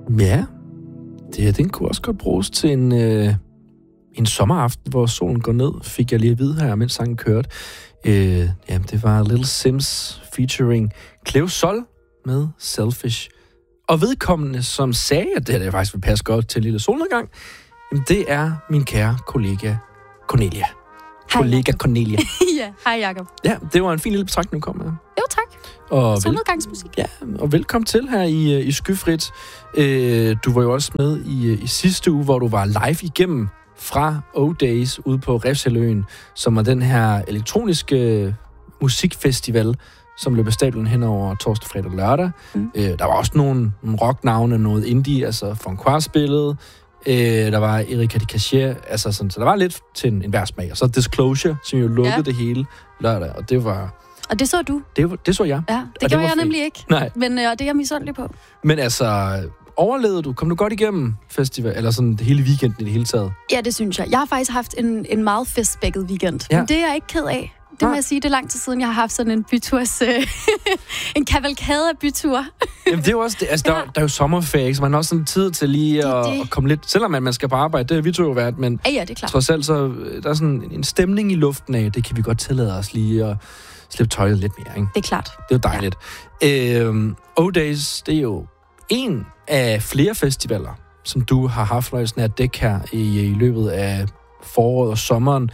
Ja, den kunne også godt bruges til en sommeraften, hvor solen går ned, fik jeg lige at vide her, mens sangen kørte. Det var Little Sims featuring Cleo Sol med Selfish. Og vedkommende, som sagde, at det her faktisk vil passe godt til en lille solnedgang, det er min kære kollega Cornelia. Cornelia. Ja, hej Jacob. Ja, det var en fin lille betragtning, du kom med. Jo, tak. Og solnedgangsmusik. Ja, og velkommen til her i Skyfrit. Du var jo også med i sidste uge, hvor du var live igennem fra O-Days ude på Refshaleøen, som er den her elektroniske musikfestival, som løb af stablen hen over torsdag, fredag og lørdag. Der var også nogle rocknavne, noget indie, altså Francois spillede. Der var Erika de Cachet, altså sådan, så der var lidt til en hver smag. Og så Disclosure, som jo lukkede det hele lørdag, og det var... Og det så du? Det så jeg. Ja, det gjorde jeg nemlig ikke. Nej. Men det er jeg misundelig på. Men altså, overlevede du? Kom du godt igennem festival, eller sådan det hele weekenden i det hele taget? Ja, det synes jeg. Jeg har faktisk haft en meget festspækket weekend. Ja. Men det er jeg ikke ked af. Det må jeg sige, det er lang tid siden, jeg har haft sådan en byturs... en kavalkade af byture. Jamen, det er jo også... der er jo sommerferie, så man har også sådan tid til lige at komme lidt... Selvom man skal på arbejde, det er vi to jo været, men... Ja, det er klart. Trods alt, så der er sådan en stemning i luften af, det kan vi godt tillade os lige at slippe tøjet lidt mere, ikke? Det er klart. Det er jo dejligt. Ja. O-Days, det er jo en af flere festivaler, som du har haft fornøjelsen af at dække her i løbet af foråret og sommeren.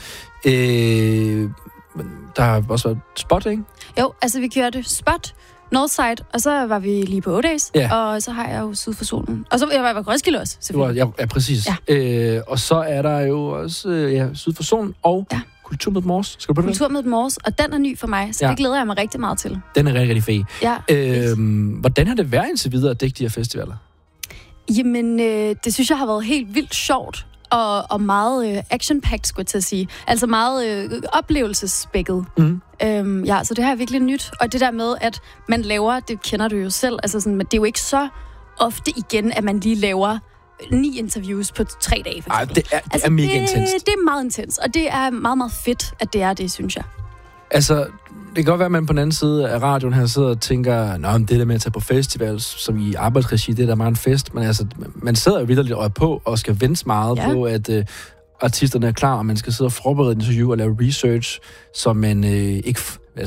Der har også været Spot, ikke? Jo, altså vi kørte Spot, Northside, og så var vi lige på O-Days, og så har jeg jo Syd for Solen. Og så jeg var på Roskilde også, selvfølgelig. Ja, præcis. Ja. Og så er der jo også Syd for Solen og Kulturmødet Mors. Skal du på det? Kulturmødet Mors, og den er ny for mig, så det glæder jeg mig rigtig meget til. Den er rigtig, rigtig fed. Ja. Hvordan har det været indtil videre at dække de her festivaler? Jamen, det synes jeg har været helt vildt sjovt. Og meget action-packed, skulle jeg til at sige. Altså meget oplevelsesspækket. Så det her er virkelig nyt. Og det der med, at man laver, det kender du jo selv, altså sådan, men det er jo ikke så ofte igen, at man lige laver 9 interviews på 3 dage, for eksempel. Det er mega intenst. Det er meget intens, og det er meget, meget fedt, at det er det, synes jeg. Altså, det kan godt være, at man på den anden side af radioen her sidder og tænker, nå, det der med at tage på festivals, som i arbejdsregi, det er da meget en fest, men altså, man sidder jo vitterligt øje på, og skal vente meget på, at artisterne er klar, og man skal sidde og forberede et interview og lave research, så man ikke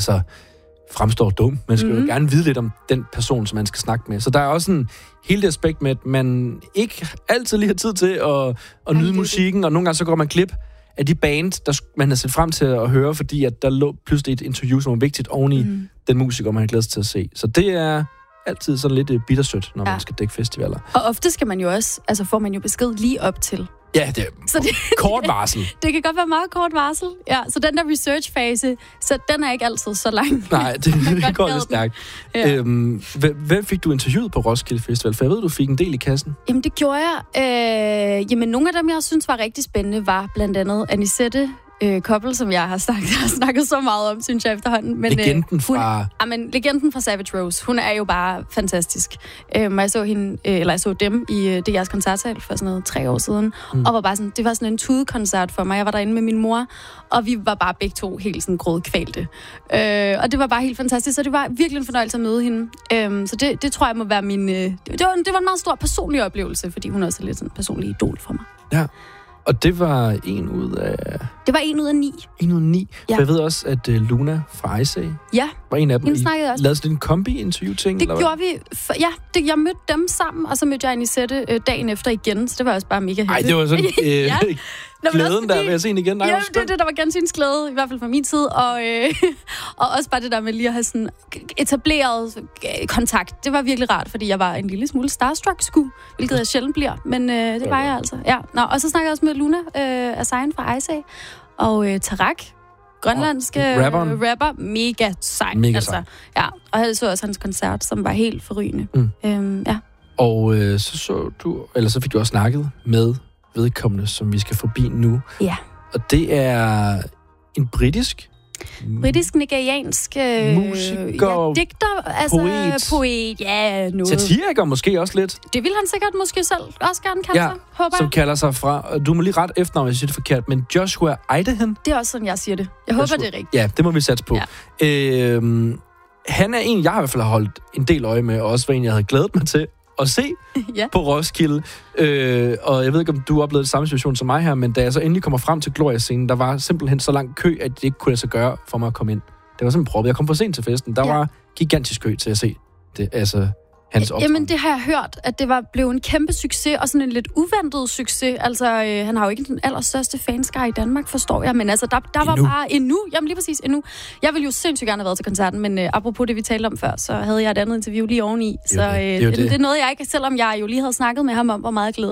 fremstår dum. Man skal jo gerne vide lidt om den person, som man skal snakke med. Så der er også en hele det aspekt med, at man ikke altid lige har tid til at nyde musikken, og nogle gange så går man glip af de band, der man har set frem til at høre, fordi at der lå pludselig et interview, som var vigtigt oven i den musiker, man har glædet sig til at se. Så det er altid sådan lidt bittersødt, når man skal dække festivaler. Og ofte skal man jo også, altså får man jo besked lige op til. Ja, det er kort varsel. Det kan godt være meget kort varsel. Ja, så den der research-fase, så den er ikke altid så lang. Nej, det går lidt stærkt. Ja. Hvem fik du interviewet på Roskilde Festival? For jeg ved, du fik en del i kassen. Jamen, det gjorde jeg. Jamen, nogle af dem, jeg synes var rigtig spændende, var blandt andet Anisette Koppel, som jeg har snakket så meget om, synes jeg efterhånden. Men, legenden fra... legenden fra Savage Rose. Hun er jo bare fantastisk. Jeg så hende, jeg så dem i DR's koncertsal for sådan noget 3 år siden, og var bare sådan, det var sådan en tudekoncert for mig. Jeg var derinde med min mor, og vi var bare begge to helt sådan grådkvalte. Og det var bare helt fantastisk, så det var virkelig en fornøjelse at møde hende. Så det tror jeg må være min... Det var en meget stor personlig oplevelse, fordi hun også er lidt sådan en personlig idol for mig. Ja. Og det var 1 ud af... Det var 1 ud af 9. 1 ud af 9? Ja. For jeg ved også, at Luna fra Ice var en af dem. Hende snakkede også. Lavede sådan en kombi-interview-ting? Det gjorde vi. Jeg mødte dem sammen, og så mødte jeg Anisette dagen efter igen, så det var også bare mega heldigt. Ej, det var sådan... Glæden der ved at se hende igen. Ja, det der var gensyns glæde, i hvert fald fra min side. Og også bare det der med lige at have sådan etableret kontakt. Det var virkelig rart, fordi jeg var en lille smule starstruck, hvilket jeg sjældent bliver. Men det var jeg altså. Ja. Og så snakkede jeg også med Luna Asayan fra Ice og Tarak, grønlandske rapper. Mega sej. Altså. Ja, og jeg så også hans koncert, som var helt forrygende. Og så fik du også snakket med vedkommende, som vi skal forbi nu. Ja. Og det er en britisk-nigeriansk musiker, digter, altså poet, noget. Satiriker måske også lidt. Det vil han sikkert måske selv også gerne kalde sig, håber jeg. Som kalder sig fra, du må lige ret efternavn, hvis jeg siger det forkert, men Joshua Eidahen. Det er også sådan, jeg siger det. Jeg håber, det er rigtigt. Ja, det må vi satse på. Ja. Han er en, jeg i hvert fald har holdt en del øje med, og også var en, jeg havde glædet mig til at se på Roskilde. Og jeg ved ikke, om du oplevede den samme situation som mig her, men da jeg så endelig kommer frem til Gloria-scenen, der var simpelthen så lang kø, at det ikke kunne lade sig gøre for mig at komme ind. Det var simpelthen proppet. Jeg kom for sent til festen. Der var gigantisk kø til at se det, altså hans optræden. Jamen, det har jeg hørt, at det blev en kæmpe succes, og sådan en lidt uventet succes. Altså, han har jo ikke den allerstørste fanskare i Danmark, forstår jeg, men altså, der var bare endnu. Jamen, lige præcis endnu. Jeg ville jo sindssygt gerne have været til koncerten, men apropos det, vi talte om før, så havde jeg et andet interview lige oveni. Så det er noget, jeg ikke, selvom jeg jo lige havde snakket med ham om, hvor meget jeg glæder